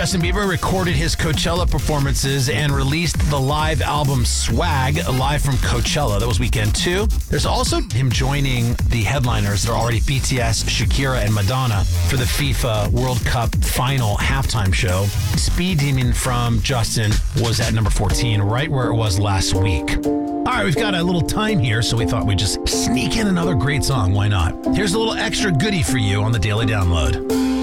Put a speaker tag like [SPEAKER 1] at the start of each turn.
[SPEAKER 1] Justin Bieber recorded his Coachella performances and released the live album Swag live from Coachella. That was weekend 2. There's also him joining the headliners. They're already BTS, Shakira, and Madonna for the FIFA World Cup final halftime show. Speed Demon from Justin was at number 14, right where it was last week. All right, we've got a little time here, so we thought we'd just sneak in another great song. Why not? Here's a little extra goodie for you on the Daily Download.